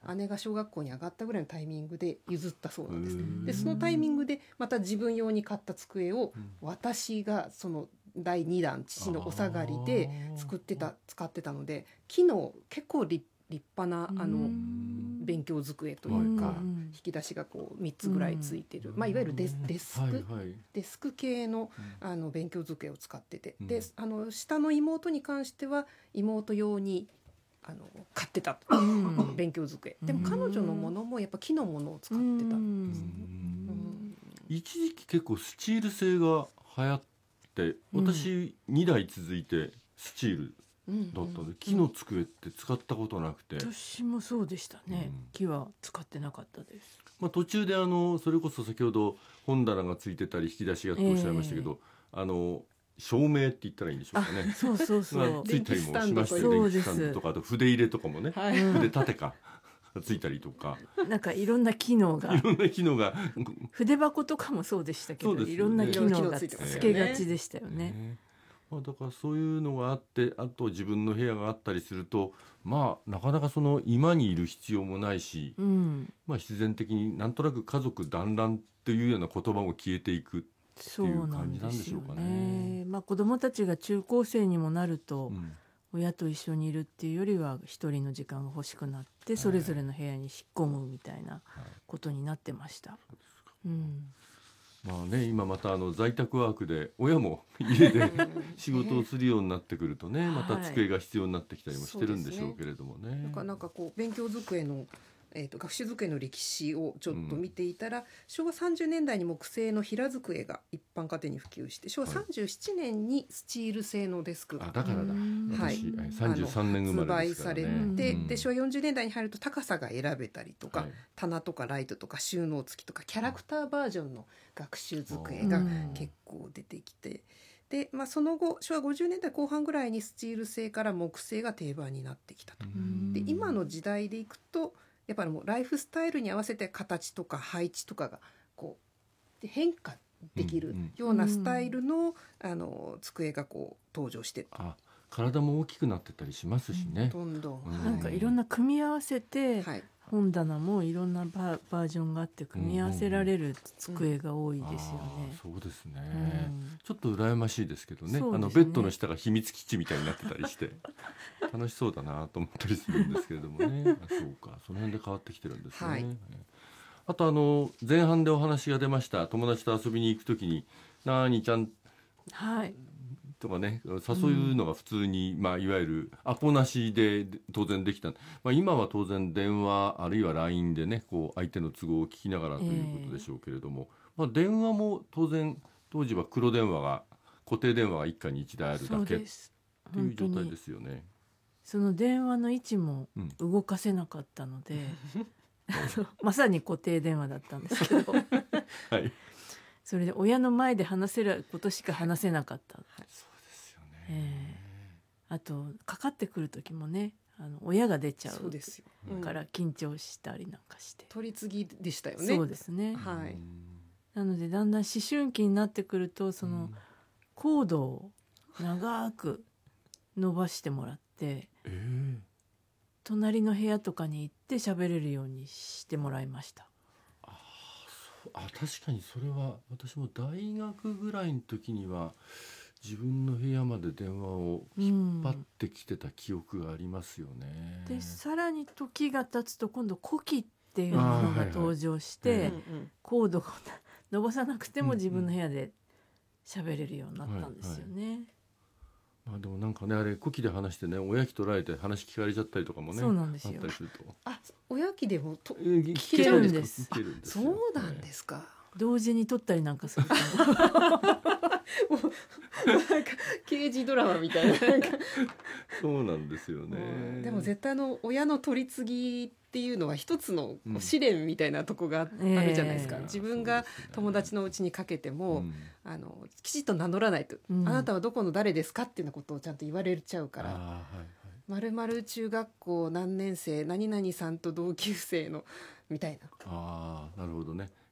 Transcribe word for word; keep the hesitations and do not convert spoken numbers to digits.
姉が小学校に上がったぐらいのタイミングで譲ったそうなんです。でそのタイミングでまた自分用に買った机を私がそのだいにだん父のお下がりで作ってた使ってたので、木の結構立立派なあの勉強机というか、引き出しがこうみっつぐらいついてる、まあ、いわゆるデス、デスク、はいはい、デスク系の、あの勉強机を使ってて、であの下の妹に関しては妹用にあの買ってたと、勉強机でも彼女のものもやっぱ木のものを使ってたんですね。 一時期結構スチール製が流行って、私にだい続いてスチールだったので、木の机って使ったことなくて、 私もそうでしたね、うん、木は使ってなかったです。 まあ、途中であのそれこそ先ほど本棚がついてたり引き出しがとおっしゃいましたけど、えー、あの照明って言ったらいいんでしょうかね。 そうそうそう、 まあ、ついたりもしましたよね。電気スタンドとか、あと筆入れとかもね、はい、筆立てかついたりとか、 なんかいろんな機能がいろんな機能が筆箱とかもそうでしたけど、ね、いろんな機能がつけがちでしたよね。えーまあ、だからそういうのがあって、あと自分の部屋があったりすると、まあなかなかその居間にいる必要もないし、うん、まあ必然的になんとなく家族団らんっていうような言葉も消えていくっていう感じなんでしょうかね。そうなんですよね。 まあ、子どもたちが中高生にもなると、うん、親と一緒にいるっていうよりは一人の時間が欲しくなってそれぞれの部屋に引っ込むみたいなことになってました。はい、うん、 まあね、今またあの在宅ワークで親も家で仕事をするようになってくるとね、また机が必要になってきたりもしてるんでしょうけれどもね。 なんかなんかこう勉強机の、えーと、学習机の歴史をちょっと見ていたら、うん、しょうわさんじゅうねんだいに木製の平机が一般家庭に普及して、しょうわさんじゅうななねんにスチール製のデスクが、 あ、だからだ、 はい、 私さんじゅうさんねん生まれですからね。 発売されて、うん、でしょうわよんじゅうねんだいに入ると高さが選べたりとか、はい、棚とかライトとか収納付きとかキャラクターバージョンの学習机が結構出てきて、で、まあ、その後しょうわごじゅうねんだいこう半ぐらいにスチール製から木製が定番になってきたと。で今の時代でいくとやっぱりもうライフスタイルに合わせて形とか配置とかがこうで変化できるようなスタイル の,、あの机がこう登場して、 あ、体も大きくなってたりしますしね、 どんどん、 なんかいろんな組み合わせて、はい、本棚もいろんな バ, バージョンがあって組み合わせられる机が多いですよね。 うんうん、そうですね、うん、ちょっと羨ましいですけど ね, ねあのベッドの下が秘密基地みたいになってたりして楽しそうだなと思ったりするんですけれどもね。あ、そうか、その辺で変わってきてるんですね。はい、あとあの前半でお話が出ました友達と遊びに行くときになーにちゃん、はい、とかね、誘うのが普通に、うん、まあ、いわゆるアポなしで当然できた、まあ、今は当然電話あるいは ライン でねこう相手の都合を聞きながらということでしょうけれども、えーまあ、電話も当然当時は黒電話が固定電話が一家に一台あるだけという状態ですよね。 その電話の位置も動かせなかったので、うん、まさに固定電話だったんですけど、はい、それで親の前で話せることしか話せなかった。そうですよね、えー、あとかかってくる時もね、あの親が出ちゃうそうですよ、 うん、から緊張したりなんかして取り次ぎでしたよね。 そうですね、 はい、 なのでだんだん思春期になってくるとそのコードを長く伸ばしてもらって、えー、隣の部屋とかに行って喋れるようにしてもらいました。 あ、確かにそれは私も大学ぐらいの時には自分の部屋まで電話を引っ張ってきてた記憶がありますよね。 うん、でさらに時が経つと今度コキっていうものが登場して、はいはい、コードを伸ばさなくても自分の部屋で喋れるようになったんですよね。はいはい、 まあ、でもなんかねあれ呼気で話してね親気取られて話聞かれちゃったりとかもね、 そうなんですよ、 あったりすると、 あ、親気でもと、 えー、聞けるんです。 あ、そうなんですか。 同時に撮ったりなんかするともうなんか刑事ドラマみたい な, なんかそうなんですよね。 でも絶対の親の取り次ぎっていうのは一つの試練みたいなとこがあるじゃないですか、うん、自分が友達のうちにかけても、うん、あのきちっと名乗らないと、うん、あなたはどこの誰ですかっていうことをちゃんと言われちゃうから、はいはい、丸々中学校何年生何々さんと同級生のみたいな。 あ、なるほどね。